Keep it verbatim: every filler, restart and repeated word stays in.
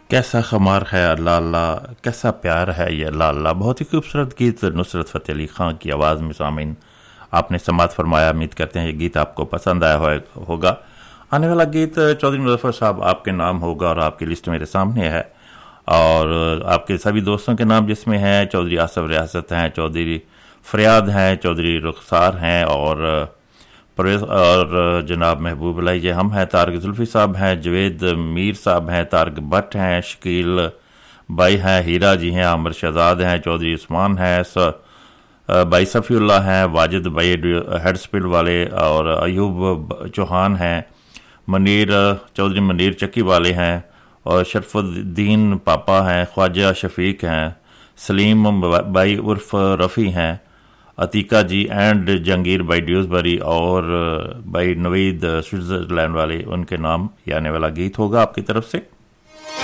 کیسا خمار ہے اللہ اللہ، کیسا پیار ہے یہ اللہ اللہ، بہت ہی خوبصورت گیت نصرت فتح علی خان کی آواز میں سامعین آپ نے سماعت فرمایا. امید کرتے ہیں یہ گیت آپ کو پسند آیا ہوگا. آنے والا گیت چودھری مظفر صاحب آپ کے نام ہوگا اور آپ کی لسٹ میرے سامنے ہے، اور آپ کے سبھی دوستوں کے نام جس میں ہیں چودھری آصف ریاست ہیں، چودھری فریاد ہیں، چودھری رخسار ہیں، اور پرویز اور جناب محبوب اللہ یہ ہم ہیں، طارق زلفی صاحب ہیں، جوید میر صاحب ہیں، طارق بٹ ہیں، شکیل بھائی ہیں، ہیرا جی ہیں، عامر شہزاد ہیں، چودھری عثمان ہیں، بھائی صفی اللہ ہیں، واجد بھائی ہیڈ سپیڈ والے، اور ایوب چوہان ہیں، منیر چودھری منیر چکی والے ہیں، اور شرف الدین پاپا ہیں، خواجہ شفیق ہیں، سلیم بھائی عرف رفیع ہیں، عتیقہ جی اینڈ جہانگیر بھائی ڈیوزبری، اور بھائی نوید سوئٹزرلینڈ والے، ان کے نام یہ آنے والا گیت ہوگا آپ کی طرف سے.